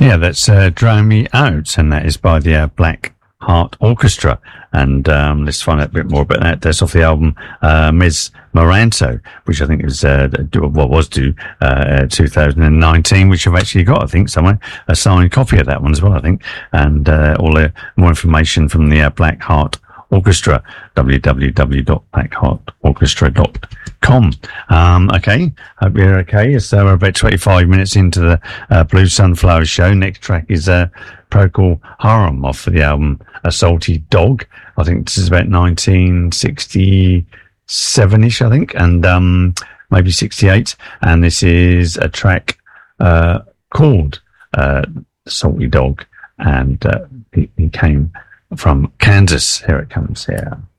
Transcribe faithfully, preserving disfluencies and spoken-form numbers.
Yeah, that's uh, Drown Me Out, and that is by the uh, Black Heart Orchestra. And um, let's find out a bit more about that. That's off the album uh, Miz Moranto, which I think is uh, what was due uh, two thousand nineteen, which I've actually got, I think, somewhere, a signed copy of that one as well, I think. And uh, all the more information from the uh, Black Heart Orchestra, w w w dot black heart orchestra dot com. Um, okay, hope you're okay. So we're about twenty-five minutes into the uh, Blue Sunflower Show. Next track is uh, Procol Harum off of the album A Salty Dog. I think this is about nineteen sixty-seven-ish, I think, and um, maybe sixty-eight. And this is a track uh, called uh, Salty Dog, and uh, he, he came from Kansas. Here it comes here.